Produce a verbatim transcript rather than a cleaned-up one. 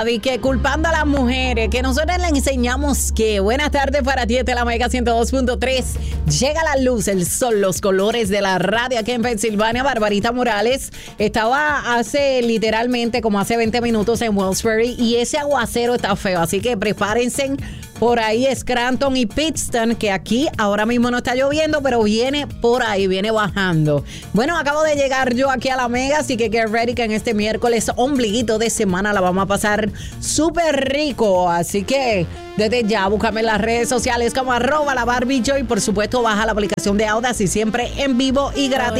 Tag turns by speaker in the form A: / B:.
A: Y que culpando a las mujeres, que nosotros le enseñamos que buenas tardes para ti, este es la Mega ciento dos punto tres. Llega la luz, el sol, los colores de la radio aquí en Pensilvania. Barbarita Morales estaba hace literalmente como hace veinte minutos en Wellsbury y ese aguacero está feo, así que prepárense. Por ahí Scranton y Pittston, que aquí ahora mismo no está lloviendo, pero viene por ahí, viene bajando. Bueno, acabo de llegar yo aquí a la Mega, así que get ready que en este miércoles ombliguito de semana la vamos a pasar súper rico. Así que desde ya, búscame en las redes sociales como arroba la Barbie Joy. Por supuesto, baja la aplicación de Audacy, siempre en vivo y gratis.